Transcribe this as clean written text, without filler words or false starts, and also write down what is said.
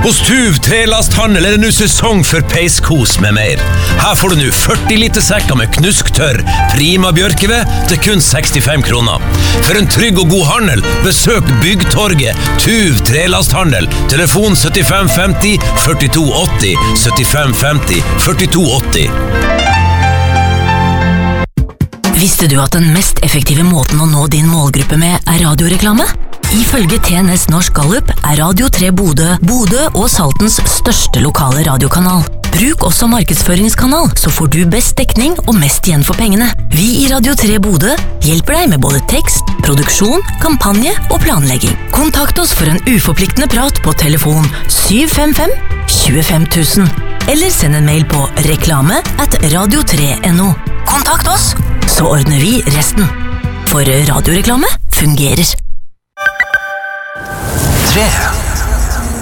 Hos Tuv Trelasthandel det nu säsong för peiskos med mer. Her får du nu 40 liter säckar med knusktørr Prima bjørkeved til kun 65 kroner. For en trygg og god handel, besøk Byggtorget Tuv Trelasthandel. Telefon 7550 4280 7550 4280. Visste du at den mest effektive måten å nå din målgruppe med radioreklame? Ifølge TNS Norsk Gallup Radio 3 Bodø og Saltens største lokale radiokanal. Bruk også markedsføringskanal, så får du best dekning og mest igjen for pengene. Vi i Radio 3 Bodø hjelper deg med både tekst, produksjon, kampanje og planlegging. Kontakt oss for en uforpliktende prat på telefon 755 25 000, eller send en mail på reklame@radio3.no. Kontakt oss, så ordner vi resten. For radioreklame fungerer. 3